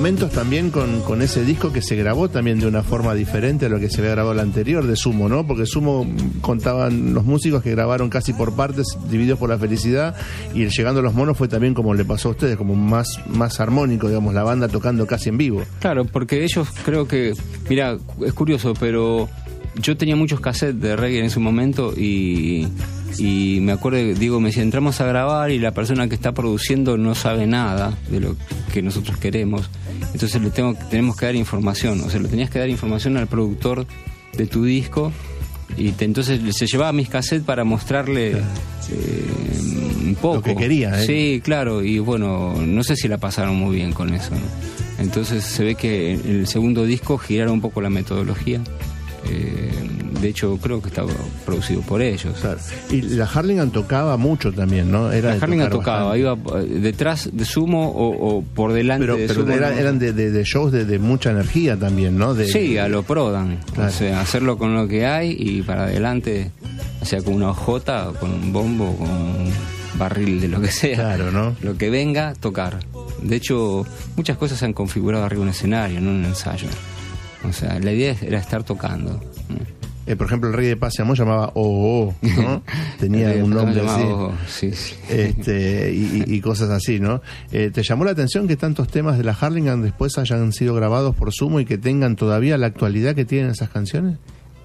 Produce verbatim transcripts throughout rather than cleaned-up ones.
momentos también con, con ese disco que se grabó también de una forma diferente a lo que se había grabado el anterior de Sumo, ¿no? Porque Sumo contaban los músicos que grabaron casi por partes, divididos por la felicidad, y el Llegando a los Monos fue también como le pasó a ustedes, como más, más armónico, digamos, la banda tocando casi en vivo. Claro, porque ellos creo que, mira, es curioso, pero yo tenía muchos cassettes de reggae en ese momento y, y me acuerdo, Diego me decía, entramos a grabar y la persona que está produciendo no sabe nada de lo que nosotros queremos, entonces le tengo, tenemos que dar información, o sea, le tenías que dar información al productor de tu disco y te, entonces se llevaba mis cassettes para mostrarle eh, un poco. Lo que quería, ¿eh? Sí, claro, y bueno, no sé si la pasaron muy bien con eso, ¿no? Entonces se ve que en el segundo disco giraron un poco la metodología. Eh, de hecho creo que estaba producido por ellos. Claro. Y la Harlingham tocaba mucho también, ¿no? Era la de Harlingham tocar tocaba, bastante. iba detrás de Sumo o, o por delante pero, de pero Sumo. era, ¿no? eran de, de, de shows de, de mucha energía también, ¿no? De, sí, a lo Prodan, claro. O sea, hacerlo con lo que hay y para adelante, o sea, con una hojota, con un bombo, con un barril de lo que sea, claro, ¿no? Lo que venga, tocar. De hecho, muchas cosas se han configurado arriba de un escenario, no en un ensayo. O sea, la idea era estar tocando. Eh, por ejemplo, el Rey de Paz y Amor llamaba Oh, oh, ¿no? Tenía un nombre así. Oh, sí, sí. Este, y, y cosas así, ¿no? Eh, ¿Te llamó la atención que tantos temas de la Harlingham después hayan sido grabados por Sumo y que tengan todavía la actualidad que tienen esas canciones?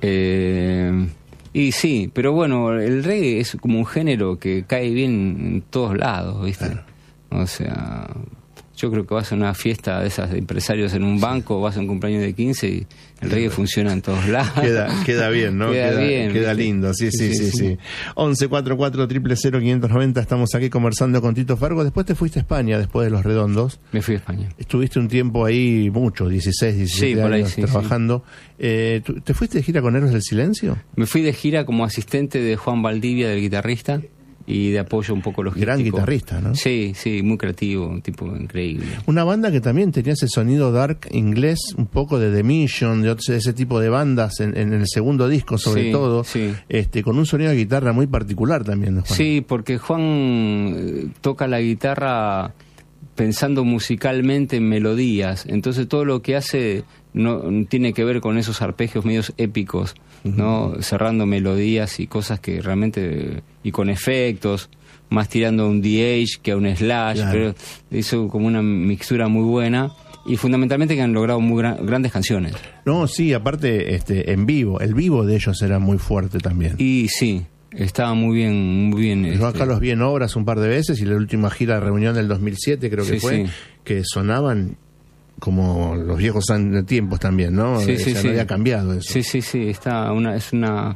Eh, y sí, pero bueno, el reggae es como un género que cae bien en todos lados, ¿viste? Claro. O sea, yo creo que vas a una fiesta de esas de empresarios en un banco, o vas a un cumpleaños de quince y el reggae funciona en todos lados. Queda, queda bien, ¿no? Queda, queda bien. Queda lindo, sí, sí, sí, sí. sí. once cuarenta y cuatro, cero cero cero, quinientos noventa, estamos aquí conversando con Tito Fargo. Después te fuiste a España, después de Los Redondos. Me fui a España. Estuviste un tiempo ahí, mucho, dieciséis, diecisiete sí, por ahí, años sí, trabajando. Sí. Eh, ¿Te fuiste de gira con Héroes del Silencio? Me fui de gira como asistente de Juan Valdivia, del guitarrista, y de apoyo un poco logístico. Gran guitarrista, ¿no? Sí, sí, muy creativo, un tipo increíble. Una banda que también tenía ese sonido dark inglés, un poco de The Mission, de otro, ese tipo de bandas en, en el segundo disco sobre sí, todo, sí. este con un sonido de guitarra muy particular también, ¿no, Juan? Sí, porque Juan eh, toca la guitarra pensando musicalmente en melodías, entonces todo lo que hace no tiene que ver con esos arpegios medios épicos, ¿no? Uh-huh. Cerrando melodías y cosas que realmente, y con efectos, más tirando a un D H que a un slash, claro. Pero hizo como una mixtura muy buena y fundamentalmente que han logrado muy gran, grandes canciones. No, sí, aparte este en vivo, el vivo de ellos era muy fuerte también. Y sí, estaba muy bien, muy bien. Yo este... acá los vi en obras un par de veces y la última gira de reunión del dos mil siete creo que sí, fue, sí. que sonaban como los viejos tiempos también, ¿no? Sí, sí, o sea, sí. No había cambiado eso. Sí, sí, sí, está una, es una,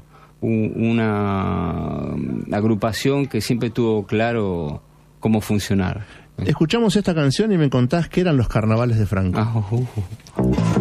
una agrupación que siempre tuvo claro cómo funcionar. Escuchamos esta canción y me contás que eran los carnavales de Franco. Ah, uh, uh, uh.